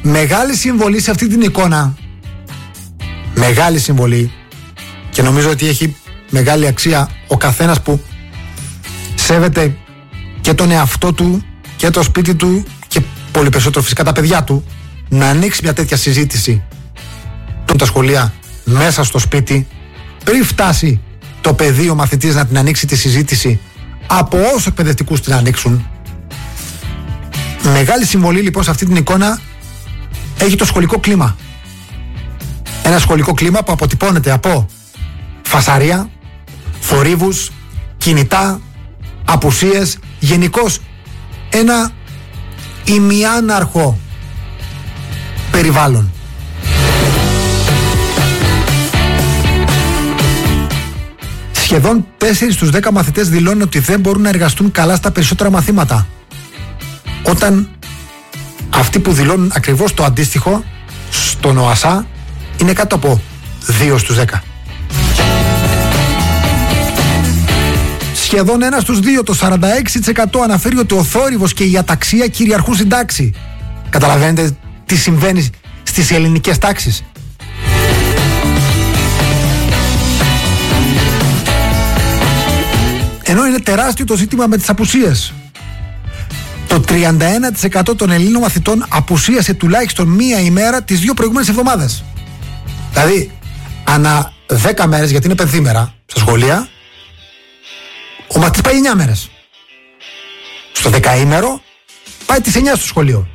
Μεγάλη συμβολή σε αυτή την εικόνα, μεγάλη συμβολή, και νομίζω ότι έχει μεγάλη αξία ο καθένας που σέβεται και τον εαυτό του και το σπίτι του και πολύ περισσότερο φυσικά τα παιδιά του, να ανοίξει μια τέτοια συζήτηση τα σχολεία μέσα στο σπίτι, πριν φτάσει το παιδί, ο μαθητής, να την ανοίξει τη συζήτηση από όσους εκπαιδευτικούς την ανοίξουν. Μεγάλη συμβολή λοιπόν σε αυτή την εικόνα έχει το σχολικό κλίμα. Ένα σχολικό κλίμα που αποτυπώνεται από φασαρία, θορύβους, κινητά, απουσίες, γενικώς ένα ημιάναρχο περιβάλλον. Σχεδόν 4 στους 10 μαθητές δηλώνουν ότι δεν μπορούν να εργαστούν καλά στα περισσότερα μαθήματα, όταν αυτοί που δηλώνουν ακριβώς το αντίστοιχο στον ΟΑΣΑ είναι κάτω από 2 στους 10. Σχεδόν 1 στους 2, το 46% αναφέρει ότι ο θόρυβος και η αταξία κυριαρχούν στην τάξη. Καταλαβαίνετε τι συμβαίνει στις ελληνικές τάξεις? Ενώ είναι τεράστιο το ζήτημα με τις απουσίες. Το 31% των Ελλήνων μαθητών απουσίασε τουλάχιστον μία ημέρα τις 2 προηγούμενες εβδομάδες. Δηλαδή, ανά 10 μέρες, γιατί είναι πενθήμερα στα σχολεία, ο μαθητής πάει 9 μέρες. Στο 10ήμερο πάει τις 9 στο σχολείο.